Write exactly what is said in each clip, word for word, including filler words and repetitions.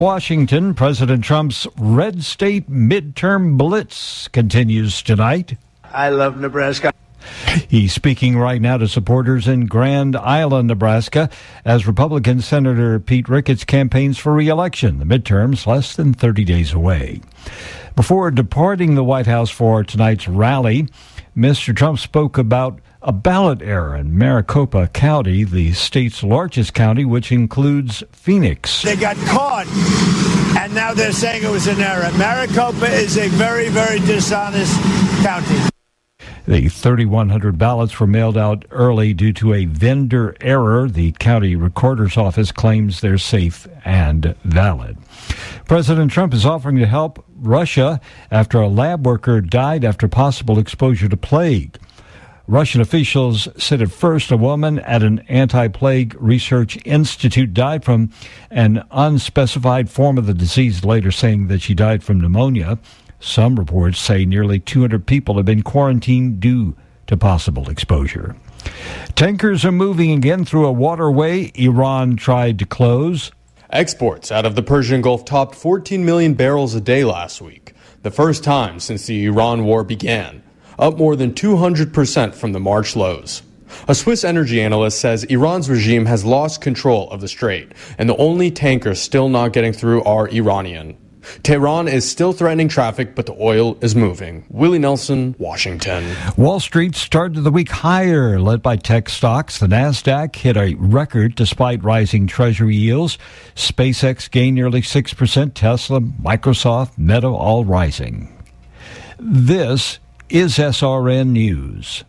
Washington, President Trump's red state midterm blitz continues tonight. I love Nebraska. He's speaking right now to supporters in Grand Island, Nebraska, as Republican Senator Pete Ricketts campaigns for re-election. The midterms less than thirty days away. Before departing the White House for tonight's rally, Mister Trump spoke about a ballot error in Maricopa County, the state's largest county, which includes Phoenix. They got caught, and now they're saying it was an error. Maricopa is a very, very dishonest county. The thirty-one hundred ballots were mailed out early due to a vendor error. The county recorder's office claims they're safe and valid. President Trump is offering to help Russia after a lab worker died after possible exposure to plague. Russian officials said at first a woman at an anti-plague research institute died from an unspecified form of the disease, later saying that she died from pneumonia. Some reports say nearly two hundred people have been quarantined due to possible exposure. Tankers are moving again through a waterway Iran tried to close. Exports out of the Persian Gulf topped fourteen million barrels a day last week, the first time since the Iran war began, up more than two hundred percent from the March lows. A Swiss energy analyst says Iran's regime has lost control of the strait, and the only tankers still not getting through are Iranian. Tehran is still threatening traffic, but the oil is moving. Willie Nelson, Washington. Wall Street started the week higher, led by tech stocks. The Nasdaq hit a record despite rising treasury yields. SpaceX gained nearly six percent. Tesla, Microsoft, Meta all rising. This is S R N News.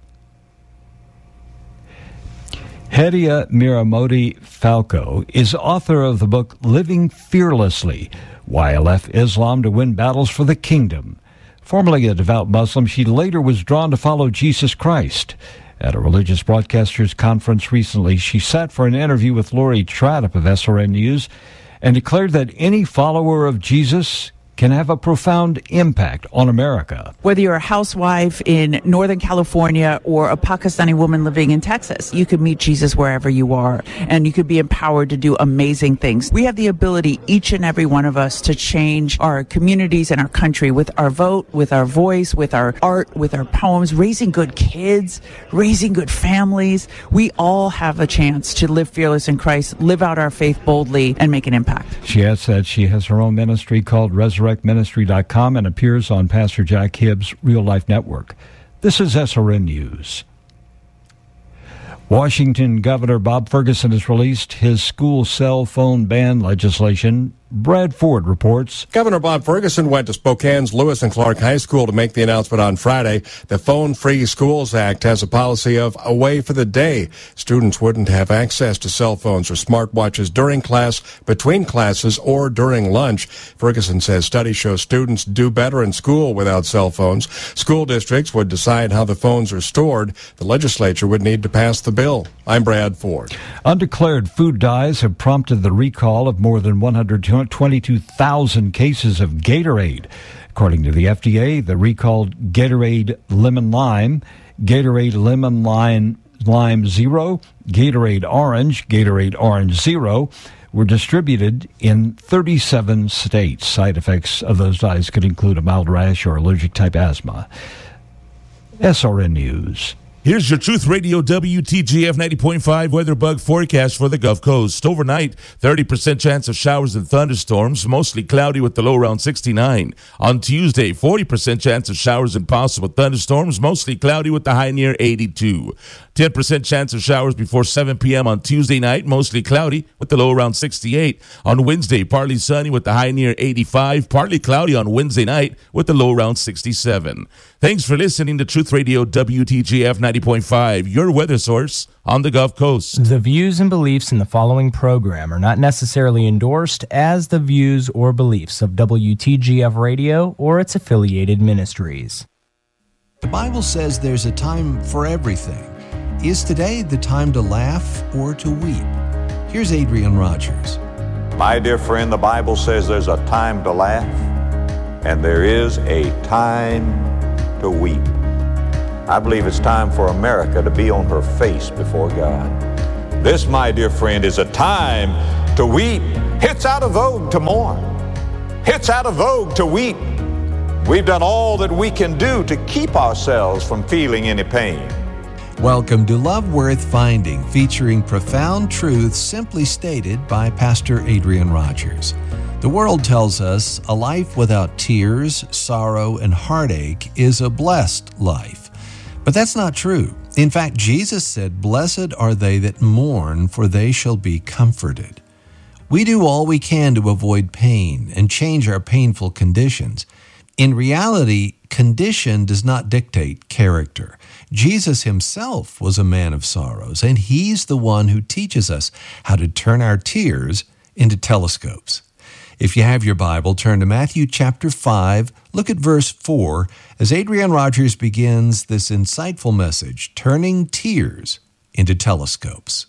Hedia Miramoti Falco is author of the book Living Fearlessly, Why I Left Islam to Win Battles for the Kingdom. Formerly a devout Muslim, she later was drawn to follow Jesus Christ. At a religious broadcasters conference recently, she sat for an interview with Lori Trapp of S R N News and declared that any follower of Jesus can have a profound impact on America. Whether you're a housewife in Northern California or a Pakistani woman living in Texas, you can meet Jesus wherever you are, and you could be empowered to do amazing things. We have the ability, each and every one of us, to change our communities and our country with our vote, with our voice, with our art, with our poems, raising good kids, raising good families. We all have a chance to live fearless in Christ, live out our faith boldly, and make an impact. She adds that she has her own ministry called Resurrect Ministry dot com and appears on Pastor Jack Hibbs' Real Life Network. This is S R N News. Washington Governor Bob Ferguson has released his school cell phone ban legislation. Brad Ford reports. Governor Bob Ferguson went to Spokane's Lewis and Clark High School to make the announcement on Friday. The Phone Free Schools Act has a policy of away for the day. Students wouldn't have access to cell phones or smartwatches during class, between classes, or during lunch. Ferguson says studies show students do better in school without cell phones. School districts would decide how the phones are stored. The legislature would need to pass the bill. I'm Brad Ford. Undeclared food dyes have prompted the recall of more than one hundred twenty-two thousand cases of Gatorade. According to the F D A, the recalled Gatorade Lemon Lime, Gatorade Lemon Lime, Lime Zero, Gatorade Orange, Gatorade Orange Zero were distributed in thirty-seven states. Side effects of those dyes could include a mild rash or allergic-type asthma. S R N News. Here's your Truth Radio W T G F ninety point five weather bug forecast for the Gulf Coast. Overnight, thirty percent chance of showers and thunderstorms, mostly cloudy with the low around sixty-nine. On Tuesday, forty percent chance of showers and possible thunderstorms, mostly cloudy with the high near eighty-two. ten percent chance of showers before seven p.m. on Tuesday night, mostly cloudy with the low around sixty-eight. On Wednesday, partly sunny with the high near eighty-five, partly cloudy on Wednesday night with the low around sixty-seven. Thanks for listening to Truth Radio W T G F ninety point five, your weather source on the Gulf Coast. The views and beliefs in the following program are not necessarily endorsed as the views or beliefs of W T G F Radio or its affiliated ministries. The Bible says there's a time for everything. Is today the time to laugh or to weep? Here's Adrian Rogers. My dear friend, the Bible says there's a time to laugh and there is a time to weep. I believe it's time for America to be on her face before God. This, my dear friend, is a time to to weep. It's out of vogue to mourn. It's out of vogue to weep. We've done all that we can do to keep ourselves from feeling any pain. Welcome to Love Worth Finding, featuring profound truths simply stated by Pastor Adrian Rogers. The world tells us a life without tears, sorrow, and heartache is a blessed life. But that's not true. In fact, Jesus said, "Blessed are they that mourn, for they shall be comforted." We do all we can to avoid pain and change our painful conditions. In reality, condition does not dictate character. Jesus himself was a man of sorrows, and he's the one who teaches us how to turn our tears into telescopes. If you have your Bible, turn to Matthew chapter five, look at verse four, as Adrian Rogers begins this insightful message, Turning Tears into Telescopes.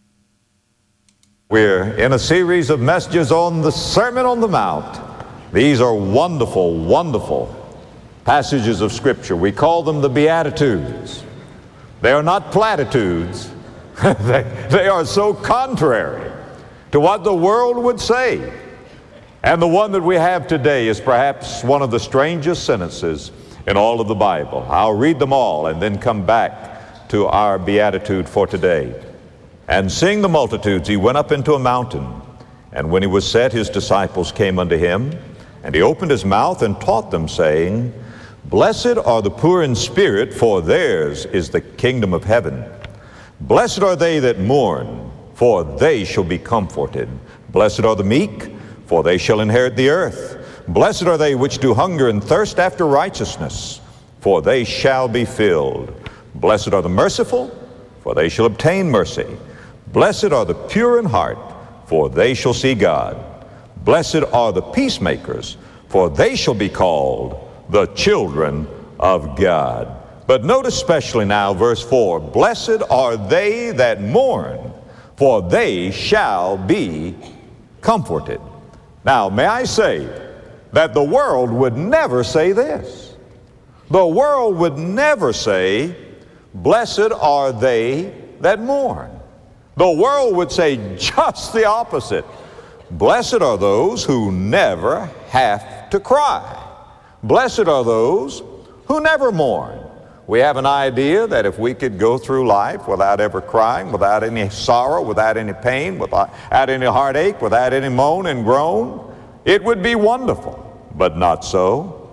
We're in a series of messages on the Sermon on the Mount. These are wonderful, wonderful passages of Scripture. We call them the Beatitudes. They are not platitudes. they, they are so contrary to what the world would say. And the one that we have today is perhaps one of the strangest sentences in all of the Bible. I'll read them all and then come back to our Beatitude for today. And seeing the multitudes, he went up into a mountain. And when he was set, his disciples came unto him. And he opened his mouth and taught them, saying, Blessed are the poor in spirit, for theirs is the kingdom of heaven. Blessed are they that mourn, for they shall be comforted. Blessed are the meek, for they shall inherit the earth. Blessed are they which do hunger and thirst after righteousness, for they shall be filled. Blessed are the merciful, for they shall obtain mercy. Blessed are the pure in heart, for they shall see God. Blessed are the peacemakers, for they shall be called the children of God. But notice especially now verse four, Blessed are they that mourn, for they shall be comforted. Now, may I say that the world would never say this. The world would never say, Blessed are they that mourn. The world would say just the opposite. Blessed are those who never have to cry. Blessed are those who never mourn. We have an idea that if we could go through life without ever crying, without any sorrow, without any pain, without any heartache, without any moan and groan, it would be wonderful. But not so.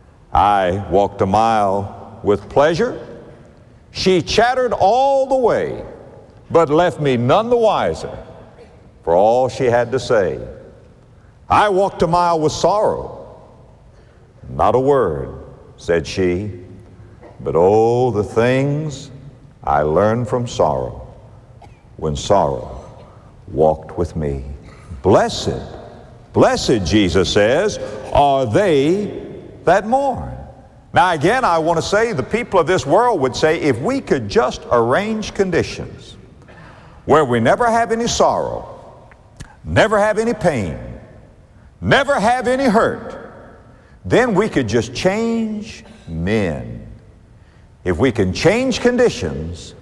I walked a mile with pleasure. She chattered all the way, but left me none the wiser for all she had to say. I walked a mile with sorrow. Not a word said she, but oh, the things I learned from sorrow when sorrow walked with me. Blessed, blessed, Jesus says, are they that mourn. Now again, I want to say the people of this world would say, if we could just arrange conditions where we never have any sorrow, never have any pain, never have any hurt, then we could just change men. If we can change conditions,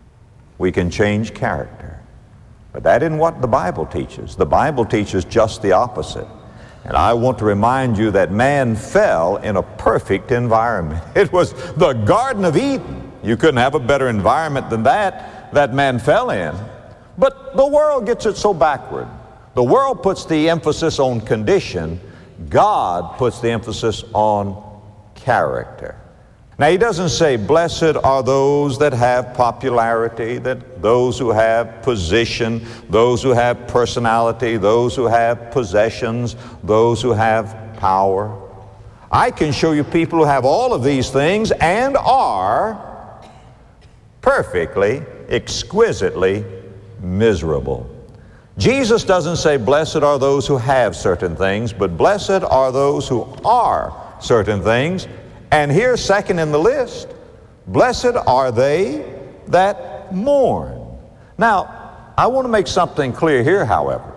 we can change character. But that isn't what the Bible teaches. The Bible teaches just the opposite. And I want to remind you that man fell in a perfect environment. It was the Garden of Eden. You couldn't have a better environment than that, that man fell in. But the world gets it so backward. The world puts the emphasis on condition. God puts the emphasis on character. Now, he doesn't say, blessed are those that have popularity, that those who have position, those who have personality, those who have possessions, those who have power. I can show you people who have all of these things and are perfectly, exquisitely miserable. Jesus doesn't say, blessed are those who have certain things, but blessed are those who are certain things. And here, second in the list, blessed are they that mourn. Now, I want to make something clear here, however.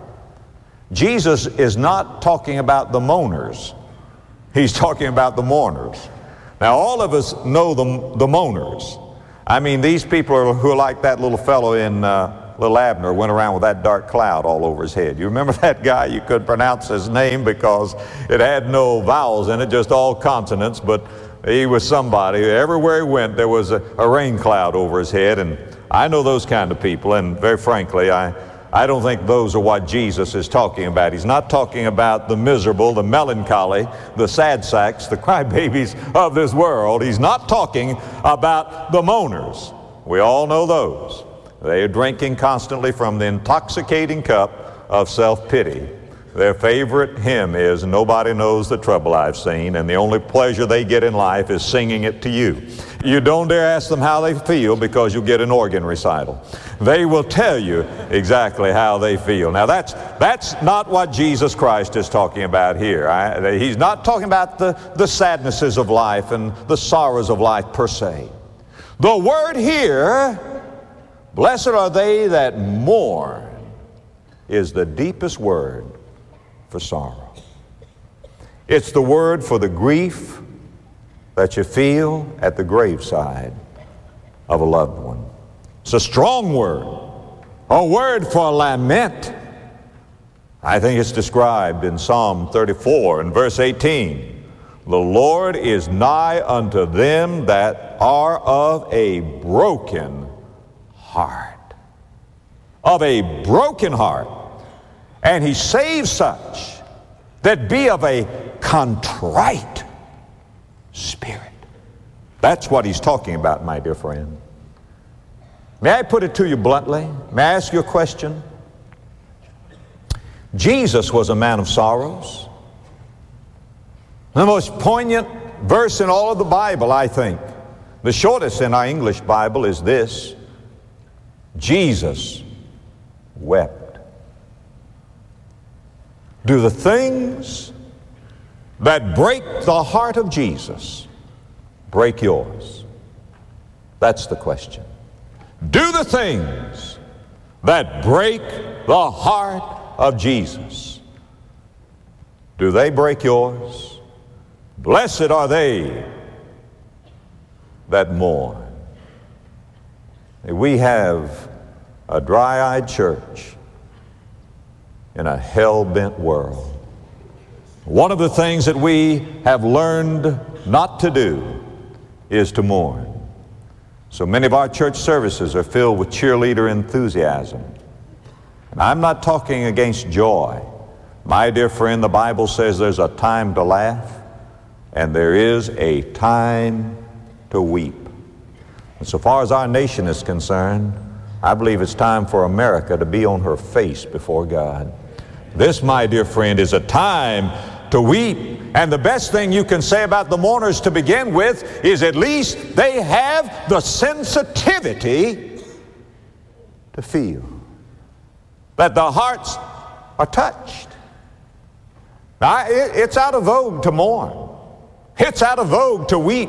Jesus is not talking about the mourners. He's talking about the mourners. Now, all of us know the, the mourners. I mean, these people are, who are like that little fellow in uh, little Abner went around with that dark cloud all over his head. You remember that guy? You couldn't pronounce his name because it had no vowels in it, just all consonants, but he was somebody. Everywhere he went, there was a, a rain cloud over his head, and I know those kind of people, and very frankly, I, I don't think those are what Jesus is talking about. He's not talking about the miserable, the melancholy, the sad sacks, the crybabies of this world. He's not talking about the moaners. We all know those. They are drinking constantly from the intoxicating cup of self-pity. Their favorite hymn is, "Nobody knows the trouble I've seen," and the only pleasure they get in life is singing it to you. You don't dare ask them how they feel, because you'll get an organ recital. They will tell you exactly how they feel. Now that's, that's not what Jesus Christ is talking about here. I, he's not talking about the, the sadnesses of life and the sorrows of life per se. The word here, "blessed are they that mourn," is the deepest word for sorrow. It's the word for the grief that you feel at the graveside of a loved one. It's a strong word, a word for lament. I think it's described in Psalm thirty-four and verse eighteen. "The Lord is nigh unto them that are of a broken heart." Of a broken heart. And he saves such that be of a contrite spirit. That's what he's talking about, my dear friend. May I put it to you bluntly? May I ask you a question? Jesus was a man of sorrows. The most poignant verse in all of the Bible, I think, the shortest in our English Bible, is this: Jesus wept. Do the things that break the heart of Jesus break yours? That's the question. Do the things that break the heart of Jesus, do they break yours? Blessed are they that mourn. We have a dry-eyed church in a hell-bent world. One of the things that we have learned not to do is to mourn. So many of our church services are filled with cheerleader enthusiasm. And I'm not talking against joy. My dear friend, the Bible says there's a time to laugh and there is a time to weep. And so far as our nation is concerned, I believe it's time for America to be on her face before God. This, my dear friend, is a time to weep. And the best thing you can say about the mourners to begin with is at least they have the sensitivity to feel that the hearts are touched. Now, it's out of vogue to mourn. It's out of vogue to weep.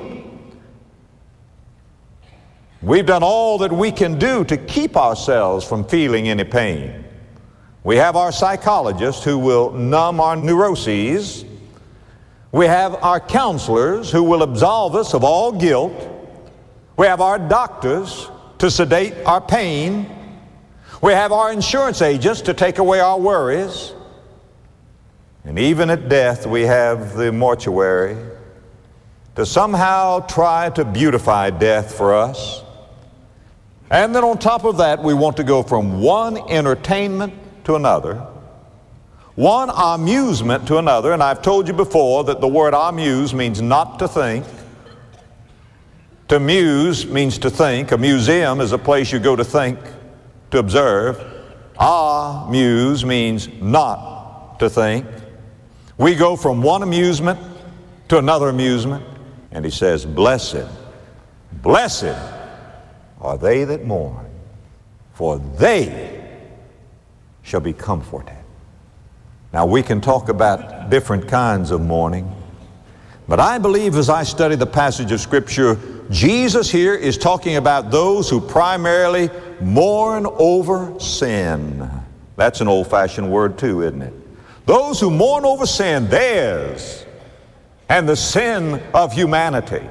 We've done all that we can do to keep ourselves from feeling any pain. We have our psychologists who will numb our neuroses. We have our counselors who will absolve us of all guilt. We have our doctors to sedate our pain. We have our insurance agents to take away our worries. And even at death, we have the mortuary to somehow try to beautify death for us. And then on top of that, we want to go from one entertainment to another, one amusement to another. And I've told you before that the word amuse means not to think. To muse means to think. A museum is a place you go to think, to observe. Amuse means not to think. We go from one amusement to another amusement. And he says, blessed, blessed are they that mourn, for they shall be comforted. Now, we can talk about different kinds of mourning, but I believe as I study the passage of Scripture, Jesus here is talking about those who primarily mourn over sin. That's an old-fashioned word too, isn't it? Those who mourn over sin, theirs, and the sin of humanity.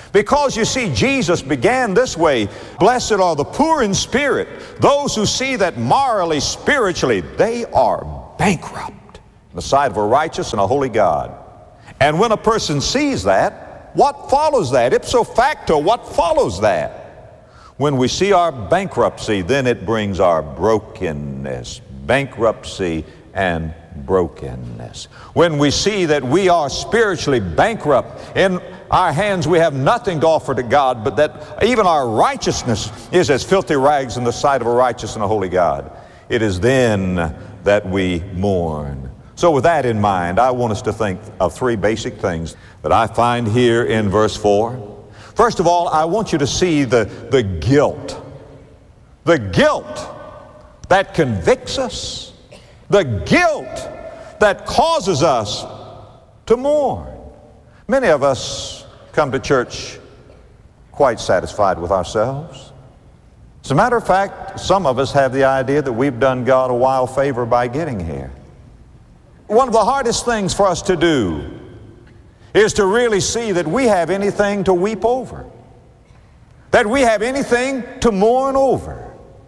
Because you see, Jesus began this way: blessed are the poor in spirit, those who see that morally, spiritually, they are bankrupt in the sight of a righteous and a holy God. And when a person sees that, what follows that? Ipso facto, what follows that? When we see our bankruptcy, then it brings our brokenness. Bankruptcy and brokenness. When we see that we are spiritually bankrupt, in our hands we have nothing to offer to God, but that even our righteousness is as filthy rags in the sight of a righteous and a holy God, it is then that we mourn. So with that in mind, I want us to think of three basic things that I find here in verse four. First of all, I want you to see the, the guilt. The guilt that convicts us. The guilt that causes us to mourn. Many of us come to church quite satisfied with ourselves. As a matter of fact, some of us have the idea that we've done God a wild favor by getting here. One of the hardest things for us to do is to really see that we have anything to weep over, that we have anything to mourn over.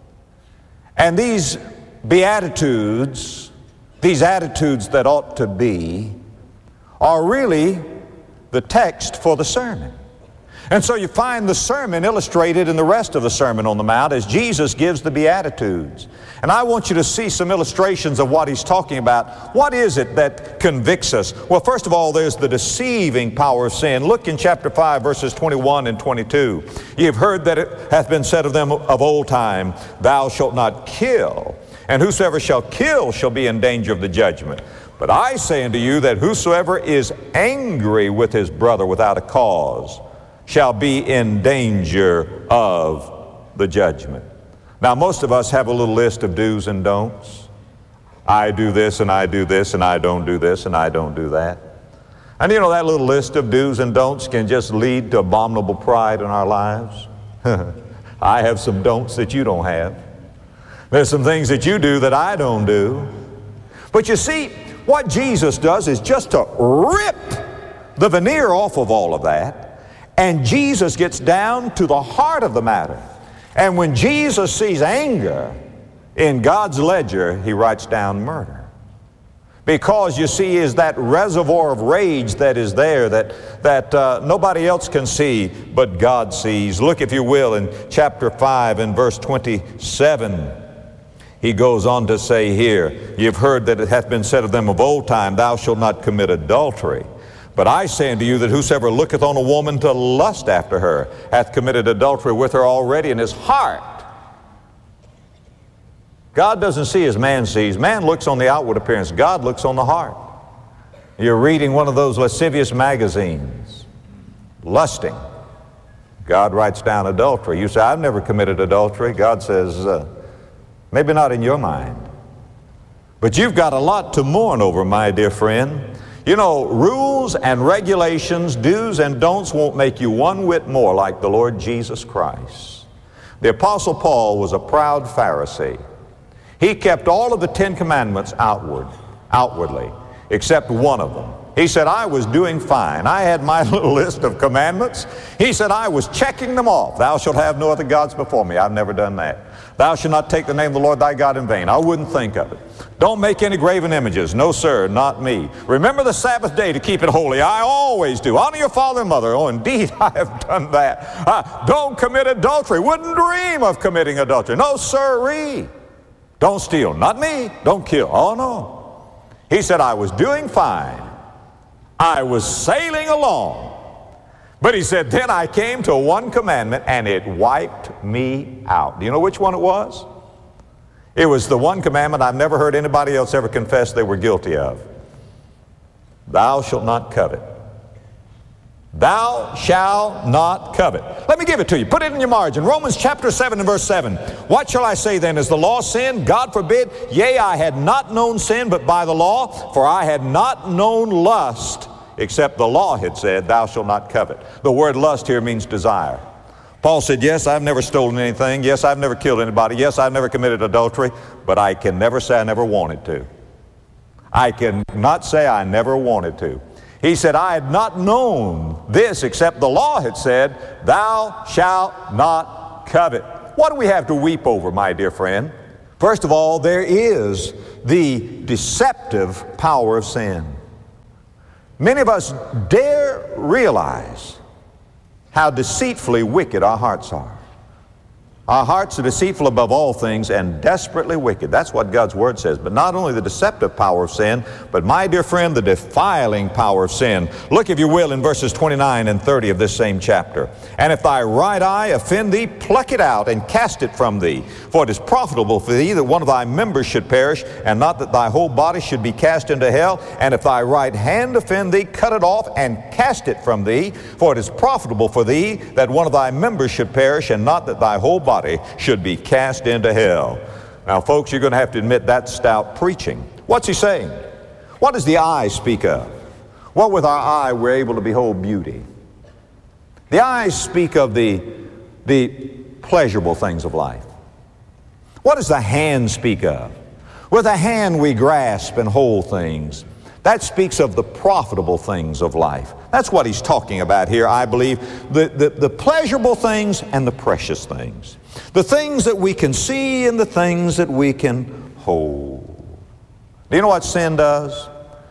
And these Beatitudes, these attitudes that ought to be, are really the text for the sermon. And so you find the sermon illustrated in the rest of the Sermon on the Mount as Jesus gives the Beatitudes. And I want you to see some illustrations of what he's talking about. What is it that convicts us? Well, first of all, there's the deceiving power of sin. Look in chapter five, verses twenty-one and twenty-two. Ye have heard that it hath been said of them of old time, thou shalt not kill, and whosoever shall kill shall be in danger of the judgment. But I say unto you that whosoever is angry with his brother without a cause shall be in danger of the judgment. Now, most of us have a little list of do's and don'ts. I do this and I do this and I don't do this and I don't do that. And you know, that little list of do's and don'ts can just lead to abominable pride in our lives. I have some don'ts that you don't have. There's some things that you do that I don't do. But you see, what Jesus does is just to rip the veneer off of all of that. And Jesus gets down to the heart of the matter. And when Jesus sees anger in God's ledger, he writes down murder. Because you see, is that reservoir of rage that is there that, that uh, nobody else can see but God sees. Look, if you will, in chapter five and verse twenty-seven. He goes on to say here, you've heard that it hath been said of them of old time, thou shalt not commit adultery. But I say unto you that whosoever looketh on a woman to lust after her hath committed adultery with her already in his heart. God doesn't see as man sees. Man looks on the outward appearance. God looks on the heart. You're reading one of those lascivious magazines, lusting. God writes down adultery. You say, I've never committed adultery. God says, uh, maybe not in your mind. But you've got a lot to mourn over, my dear friend. You know, rules and regulations, do's and don'ts won't make you one whit more like the Lord Jesus Christ. The Apostle Paul was a proud Pharisee. He kept all of the Ten Commandments outward, outwardly, except one of them. He said, I was doing fine. I had my little list of commandments. He said, I was checking them off. Thou shalt have no other gods before me. I've never done that. Thou shalt not take the name of the Lord thy God in vain. I wouldn't think of it. Don't make any graven images. No, sir, not me. Remember the Sabbath day to keep it holy. I always do. Honor your father and mother. Oh, indeed, I have done that. Uh, don't commit adultery. Wouldn't dream of committing adultery. No, sirree. Don't steal. Not me. Don't kill. Oh, no. He said, I was doing fine. I was sailing along. But he said, then I came to one commandment and it wiped me out. Do you know which one it was? It was the one commandment I've never heard anybody else ever confess they were guilty of. Thou shalt not covet. Thou shalt not covet. Let me give it to you. Put it in your margin. Romans chapter seven and verse seven. What shall I say then? Is the law sin? God forbid. Yea, I had not known sin but by the law, for I had not known lust, except the law had said, thou shalt not covet. The word lust here means desire. Paul said, yes, I've never stolen anything. Yes, I've never killed anybody. Yes, I've never committed adultery. But I can never say I never wanted to. I can not say I never wanted to. He said, I had not known this except the law had said, thou shalt not covet. What do we have to weep over, my dear friend? First of all, there is the deceptive power of sin. Many of us dare realize how deceitfully wicked our hearts are. Our hearts are deceitful above all things and desperately wicked. That's what God's Word says. But not only the deceptive power of sin, but, my dear friend, the defiling power of sin. Look, if you will, in verses twenty-nine and thirty of this same chapter. And if thy right eye offend thee, pluck it out and cast it from thee. For it is profitable for thee that one of thy members should perish, and not that thy whole body should be cast into hell. And if thy right hand offend thee, cut it off and cast it from thee. For it is profitable for thee that one of thy members should perish, and not that thy whole body should be cast into hell. Now, folks, you're going to have to admit that's stout preaching. What's he saying? What does the eye speak of? Well, with our eye, we're able to behold beauty. The eyes speak of the, the pleasurable things of life. What does the hand speak of? With the hand, we grasp and hold things. That speaks of the profitable things of life. That's what he's talking about here, I believe. The, the, the pleasurable things and the precious things. The things that we can see and the things that we can hold. Do you know what sin does?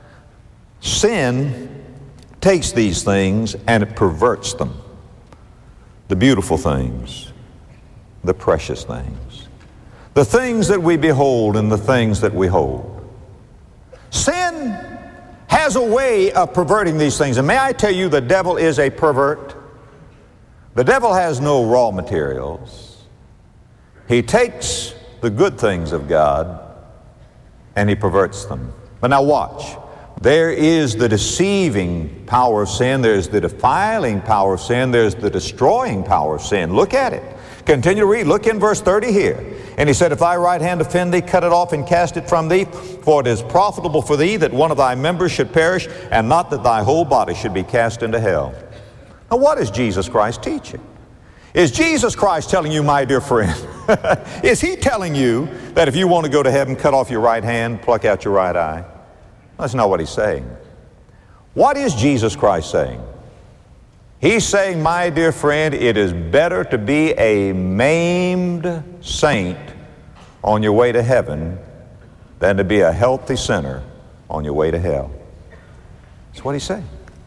Sin takes these things and it perverts them. The beautiful things, the precious things, the things that we behold and the things that we hold. Sin has a way of perverting these things. And may I tell you, the devil is a pervert. The devil has no raw materials. He takes the good things of God and he perverts them. But now watch. There is the deceiving power of sin. There's the defiling power of sin. There's the destroying power of sin. Look at it. Continue to read. Look in verse thirty here. And he said, if thy right hand offend thee, cut it off and cast it from thee. For it is profitable for thee that one of thy members should perish, and not that thy whole body should be cast into hell. Now, what is Jesus Christ teaching? Is Jesus Christ telling you, my dear friend, is he telling you that if you want to go to heaven, cut off your right hand, pluck out your right eye? That's not what he's saying. What is Jesus Christ saying? He's saying, my dear friend, it is better to be a maimed saint on your way to heaven than to be a healthy sinner on your way to hell. That's what he's saying.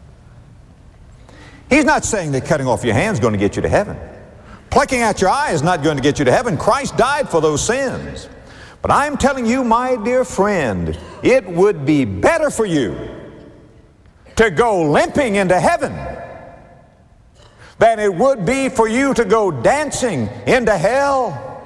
He's not saying that cutting off your hand is going to get you to heaven. Plucking out your eye is not going to get you to heaven. Christ died for those sins. But I'm telling you, my dear friend, it would be better for you to go limping into heaven than it would be for you to go dancing into hell.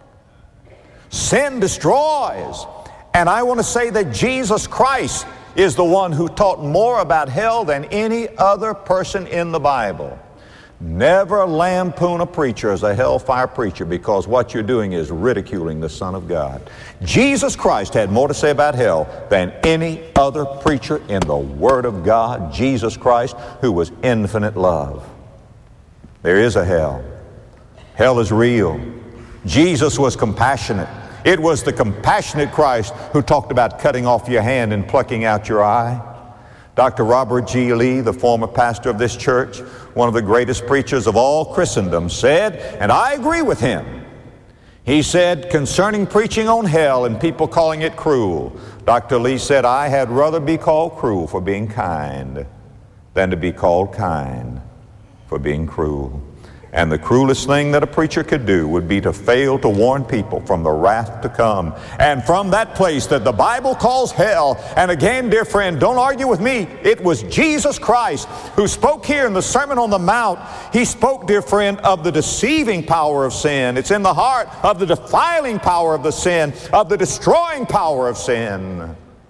Sin destroys. And I want to say that Jesus Christ is the one who taught more about hell than any other person in the Bible. Never lampoon a preacher as a hellfire preacher, because what you're doing is ridiculing the Son of God. Jesus Christ had more to say about hell than any other preacher in the Word of God. Jesus Christ, who was infinite love. There is a hell. Hell is real. Jesus was compassionate. It was the compassionate Christ who talked about cutting off your hand and plucking out your eye. Doctor Robert G. Lee, the former pastor of this church, one of the greatest preachers of all Christendom, said, and I agree with him, he said, concerning preaching on hell and people calling it cruel, Doctor Lee said, I had rather be called cruel for being kind than to be called kind for being cruel. And the cruelest thing that a preacher could do would be to fail to warn people from the wrath to come. And from that place that the Bible calls hell. And again, dear friend, don't argue with me. It was Jesus Christ who spoke here in the Sermon on the Mount. He spoke, dear friend, of the deceiving power of sin. It's in the heart of the defiling power of the sin, of the destroying power of sin.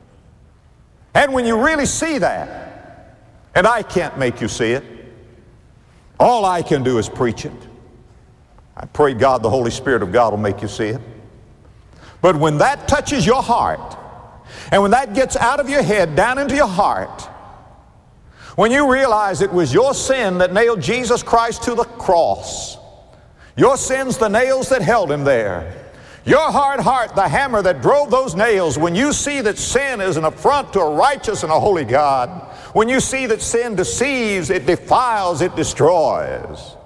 And when you really see that, and I can't make you see it, all I can do is preach it. I pray God, the Holy Spirit of God will make you see it. But when that touches your heart, and when that gets out of your head, down into your heart, when you realize it was your sin that nailed Jesus Christ to the cross, your sins, the nails that held him there, Your hard heart, the hammer that drove those nails, when you see that sin is an affront to a righteous and a holy God, when you see that sin deceives, it defiles, it destroys,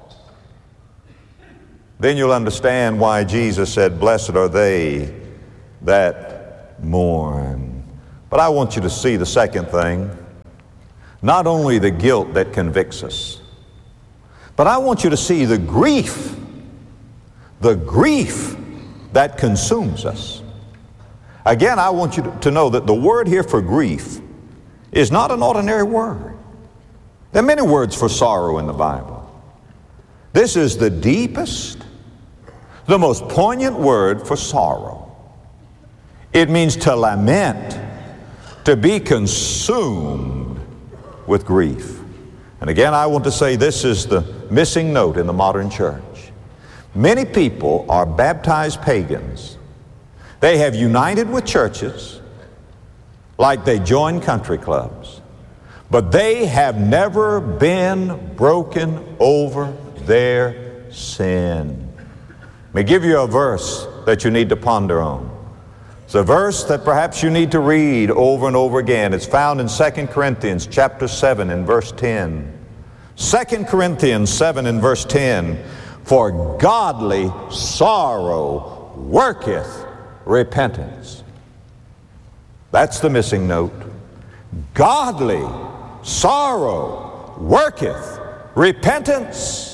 then you'll understand why Jesus said, blessed are they that mourn. But I want you to see the second thing, not only the guilt that convicts us, but I want you to see the grief, the grief that consumes us. Again, I want you to, to know that the word here for grief is not an ordinary word. There are many words for sorrow in the Bible. This is the deepest, the most poignant word for sorrow. It means to lament, to be consumed with grief. And again, I want to say this is the missing note in the modern church. Many people are baptized pagans. They have united with churches like they join country clubs, but they have never been broken over their sin. Let me give you a verse that you need to ponder on. It's a verse that perhaps you need to read over and over again. It's found in Second Corinthians chapter seven and verse ten. Second Corinthians seven and verse ten. For godly sorrow worketh repentance. That's the missing note. Godly sorrow worketh repentance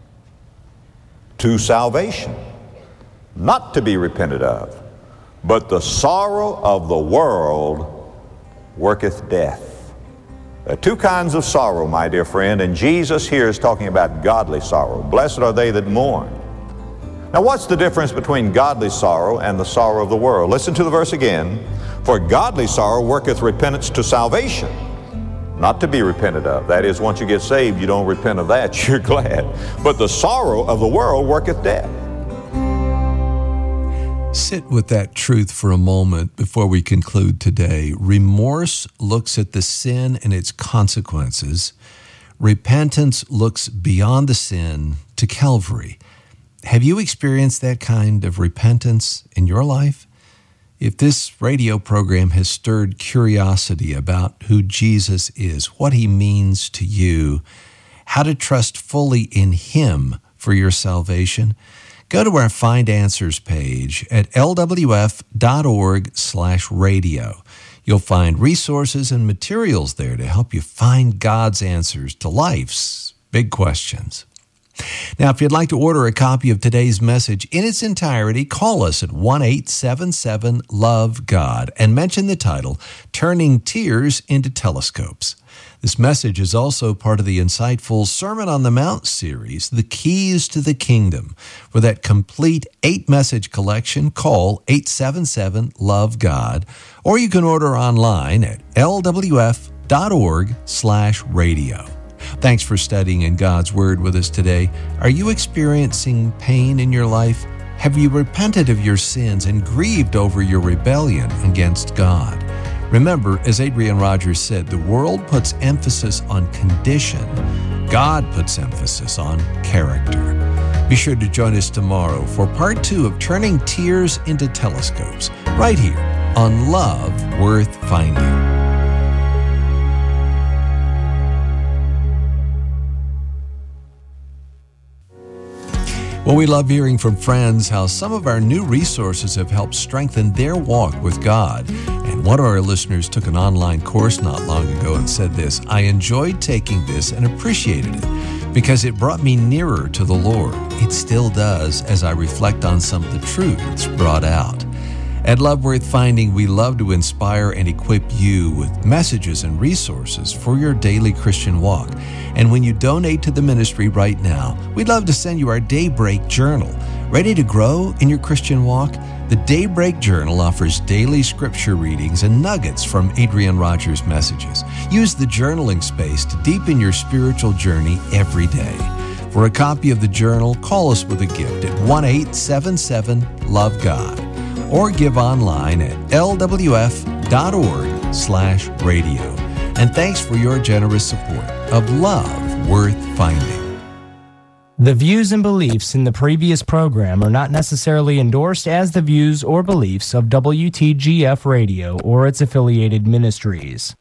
to salvation, not to be repented of, but the sorrow of the world worketh death. There are two kinds of sorrow, my dear friend, and Jesus here is talking about godly sorrow. Blessed are they that mourn. Now, what's the difference between godly sorrow and the sorrow of the world? Listen to the verse again. For godly sorrow worketh repentance to salvation, not to be repented of. That is, once you get saved, you don't repent of that, you're glad. But the sorrow of the world worketh death. Sit with that truth for a moment before we conclude today. Remorse looks at the sin and its consequences. Repentance looks beyond the sin to Calvary. Have you experienced that kind of repentance in your life? If this radio program has stirred curiosity about who Jesus is, what he means to you, how to trust fully in him for your salvation, go to our Find Answers page at l w f dot org slash radio. You'll find resources and materials there to help you find God's answers to life's big questions. Now, if you'd like to order a copy of today's message in its entirety, call us at one eight seven seven love God and mention the title, Turning Tears into Telescopes. This message is also part of the insightful Sermon on the Mount series, The Keys to the Kingdom. For that complete eight-message collection, call eight seven seven love God, or you can order online at l w f dot org slash radio. Thanks for studying in God's Word with us today. Are you experiencing pain in your life? Have you repented of your sins and grieved over your rebellion against God? Remember, as Adrian Rogers said, the world puts emphasis on condition. God puts emphasis on character. Be sure to join us tomorrow for part two of Turning Tears into Telescopes, right here on Love Worth Finding. Well, we love hearing from friends how some of our new resources have helped strengthen their walk with God. And one of our listeners took an online course not long ago and said this, I enjoyed taking this and appreciated it because it brought me nearer to the Lord. It still does as I reflect on some of the truths brought out. At Love Worth Finding, we love to inspire and equip you with messages and resources for your daily Christian walk. And when you donate to the ministry right now, we'd love to send you our Daybreak Journal. Ready to grow in your Christian walk? The Daybreak Journal offers daily scripture readings and nuggets from Adrian Rogers' messages. Use the journaling space to deepen your spiritual journey every day. For a copy of the journal, call us with a gift at one eight seven seven love God. Or give online at l w f dot org slash radio. And thanks for your generous support of Love Worth Finding. The views and beliefs in the previous program are not necessarily endorsed as the views or beliefs of W T G F Radio or its affiliated ministries.